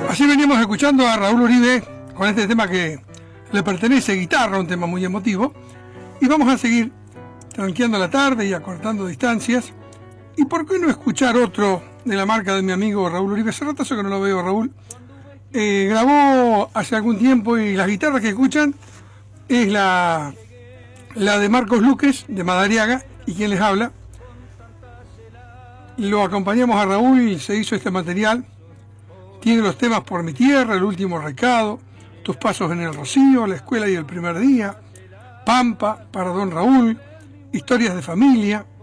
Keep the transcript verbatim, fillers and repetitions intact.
Así veníamos escuchando a Raúl Uribe con este tema que le pertenece, Guitarra, un tema muy emotivo. Y vamos a seguir tranqueando la tarde y acortando distancias. ¿Y por qué no escuchar otro de la marca de mi amigo Raúl Uribe? Hace ratazo que no lo veo, Raúl. Eh, grabó hace algún tiempo y las guitarras que escuchan es la, la de Marcos Luques, de Madariaga, y quien les habla. Lo acompañamos a Raúl y se hizo este material. Tiene los temas Por mi tierra, El último recado, Tus pasos en el rocío, La escuela y el primer día, Pampa, para don Raúl, Historias de familia,